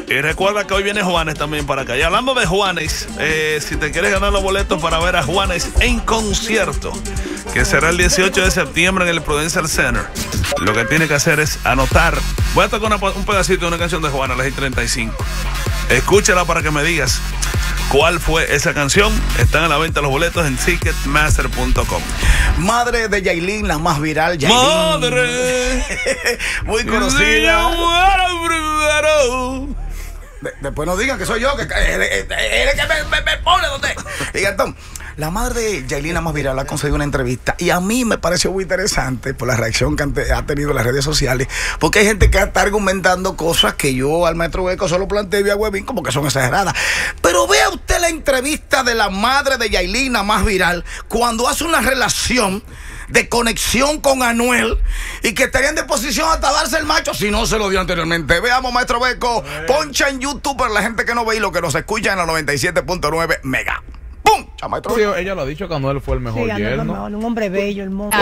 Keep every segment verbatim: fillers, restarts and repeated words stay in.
Y recuerda que hoy viene Juanes también para acá. Y hablando de Juanes, eh, si te quieres ganar los boletos para ver a Juanes en concierto, que será el dieciocho de septiembre en el Prudential Center, lo que tienes que hacer es anotar. Voy a tocar una, un pedacito de una canción de Juanes, la G treinta y cinco. Escúchala para que me digas cuál fue esa canción. Están a la venta los boletos en ticketmaster punto com. Madre de Yailin, la más viral, Yailin. Madre. Muy conocida. De, después no digan que soy yo, que él es que me, me, me pone donde. Diga, entonces, la madre de Yailin, la más viral, ha concedido una entrevista y a mí me pareció muy interesante por la reacción que ante, ha tenido en las redes sociales, porque hay gente que está argumentando cosas que yo al maestro Beco solo planteé vía Webin como que son exageradas. Pero vea usted la entrevista de la madre de Yailin, la más viral, cuando hace una relación de conexión con Anuel y que estaría en disposición hasta darse el macho si no se lo dio anteriormente. Veamos, maestro Beco, poncha en YouTube para la gente que no ve y lo que nos escucha en la noventa y siete punto nueve mega. ¡Pum! Sí, ella lo ha dicho que Anuel fue el mejor sí, yerno. Mejor, un hombre bello, hermoso.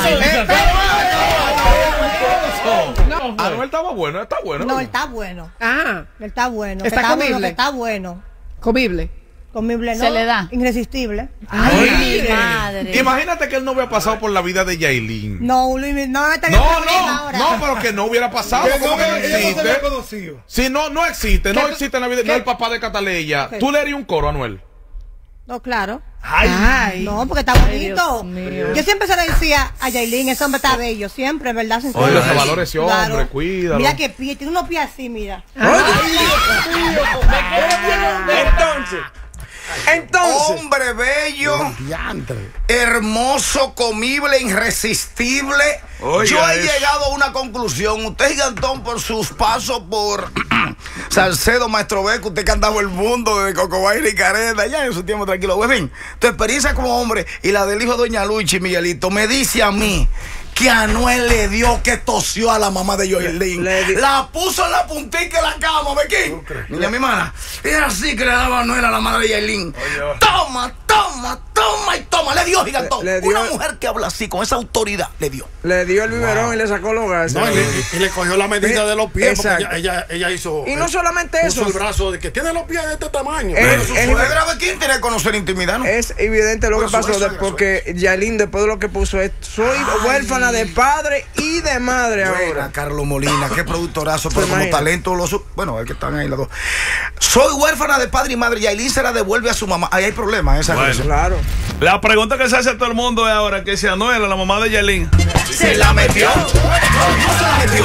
Anuel estaba bueno, está bueno. No, él está bueno. Ah, él está bueno. Está, está comible. Bueno, está bueno. Comible. Comible, no. Se le da. Irresistible. Ay, Ay, mi madre. Imagínate que él no hubiera pasado por la vida de Yailin. No, Luis, no, no, no, no, no, pero que no hubiera pasado. Que no, que no existe. Conocido. Si no, no existe, no existe en la vida. No el papá de Cataleya. Okay. ¿Tú le harías un coro a Anuel? No, claro. Ay. Ay. No, porque está bonito. Ay, yo siempre se le decía a Yailin, ese hombre está bello, siempre, ¿verdad? Oye, se valora ese hombre, claro. Cuídalo. Mira que pie, tiene unos pies así, mira. Ay, entonces. Entonces, hombre bello, hermoso, comible, irresistible. Oiga, yo he eso. llegado a una conclusión. Usted, Gigantón, por sus pasos por Salcedo, Maestro Beco, usted que ha andado el mundo de Cocobaira y Careta, ya en su tiempo tranquilo. En fin, tu experiencia como hombre y la del hijo de Doña Luchi, Miguelito, me dice a mí que Anuel le dio que tosió a la mamá de Yailin. La puso en la puntica de la cama, ¿Bequín? Niña, mi hermana. Era así que le daba Anuel a la madre de Yailin. Toma, toma, toma y toma. Le dio, Gigantón. Le, le dio, una mujer que habla así, con esa autoridad, le dio. Le dio el biberón wow. y le sacó los gases. No, y, le, y le cogió la medida de los pies. Exacto. Porque ella, ella, ella hizo. Y no eh, solamente eso. Puso el brazo de que tiene los pies de este tamaño. Es, es, es grave. ¿Quién tiene que conocer intimidad, no? Es evidente lo que pasó. De, porque Yailin, después de lo que puso, es, soy Ay. huérfana de padre y de madre Buena, ahora. Carlos Molina, qué productorazo, pero como talento los, bueno, es que están ahí los dos. Soy huérfana de padre y madre. Yailin se la devuelve a su mamá. Ahí hay problemas, esa bueno, cosa. Claro. La pregunta que se hace a todo el mundo es ahora que si Anuel, la mamá de Yailin, se la metió. ¿Cómo se la metió?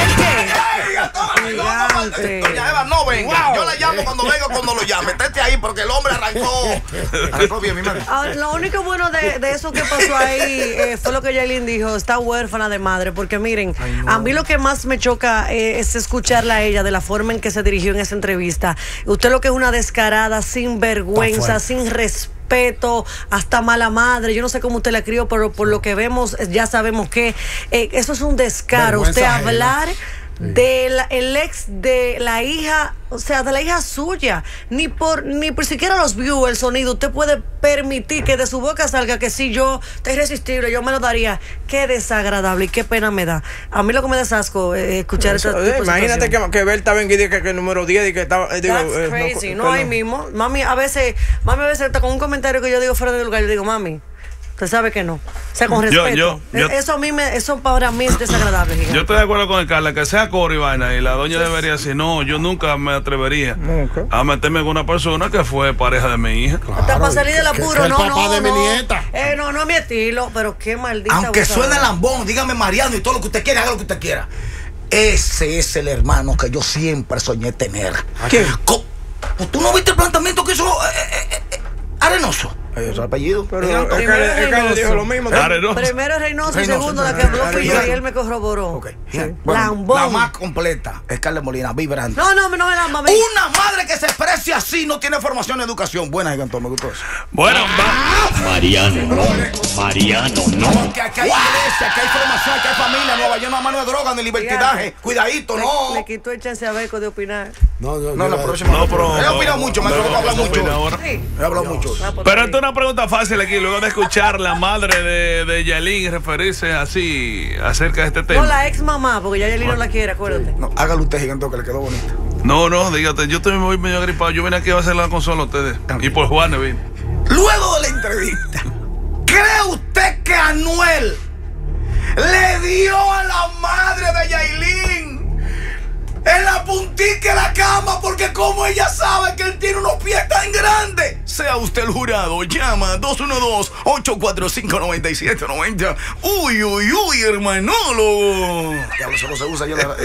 Doña Eva, no venga. Wow. Yo la llamo cuando vengo, cuando lo llame. Estate ahí porque el hombre arrancó. Arrancó bien, mi madre. Ahora, lo único bueno de, de eso que pasó ahí eh, fue lo que Yailin dijo, está huérfana de madre. Porque miren, Ay, no. a mí lo que más me choca eh, es escucharla a ella de la forma en que se dirigió en esa entrevista. Usted lo que es una descarada, sin vergüenza, sin respeto, hasta mala madre. Yo no sé cómo usted la crió, pero por lo que vemos ya sabemos que eh, eso es un descaro. Vergüenza usted hablar del el ex de la hija, o sea, de la hija suya, ni por ni por siquiera los views, el sonido, usted puede permitir que de su boca salga que si yo estoy irresistible, yo me lo daría. Qué desagradable y qué pena me da. A mí lo que me da es asco eh, escuchar eso. Eh, imagínate que, que Berta venga y diga que el número diez y que estaba eh, digo, That's eh, crazy, no, no, no ahí mismo. Mami, a veces, mami a veces está con un comentario que yo digo fuera de lugar, yo digo, mami, usted sabe que no. O sea, con respeto. Yo, yo, yo, eso a mí me, eso para mí es desagradable. Gigante. Yo estoy de acuerdo con el Carla, que sea coro y vaina, y la doña sí, debería decir, no, yo nunca me atrevería okay. a meterme con una persona que fue pareja de mi hija. Claro, hasta para salir del apuro, que, no, que el papá no, de no. mi nieta. Eh, no, no es mi estilo, pero qué maldita. Aunque suene lambón, dígame Mariano y todo lo que usted quiera, haga lo que usted quiera. Ese es el hermano que yo siempre soñé tener. ¿Quién? ¿Tú no viste el planteamiento que hizo eh, eh, eh, Arenoso? Es el apellido. Pero es que, es que le dijo lo mismo. Primero es Reynoso y segundo la que habló fui yo y él me corroboró. Okay. Sí. Bueno, la más completa es Carla Molina, vibrante. No, no, no me la mami. Una madre que se exprese así no tiene formación en educación. Buena, Gigantón, me gustó eso. Bueno, va. Mariano, Mariano, no. Porque aquí hay iglesia, aquí hay formación, aquí hay familia. Nueva York no hay mano de droga ni libertinaje. Cuidadito, le, no. Le quitó el chance a Beco de opinar. No, no, No, la yo- próxima. No, pero. He opinado mucho, me no, tengo que no, hablar no mucho. opina ahora. Sí. He hablado mucho. Ah, pues, Pero está esto es una pregunta fácil aquí, luego de escuchar la madre de, de Yailin referirse así acerca de este bien. tema. No, la ex mamá, porque ya Yailin no la quiere, acuérdate. No, hágalo usted, gigante, que le quedó bonito. No, no, dígate, yo estoy muy medio agripado. Yo vine aquí a hacer la consola a ustedes. Y por Juanes vine. Luego de la entrevista, ¿cree usted que Anuel le dio a la madre de Yailin en la puntica de la cama? Porque como ella sabe que él tiene unos pies tan grandes. Sea usted el jurado, llama dos uno dos, ocho cuatro cinco, nueve siete nueve cero. Uy, uy, uy, hermanólogo. Ya solo se usa ya la-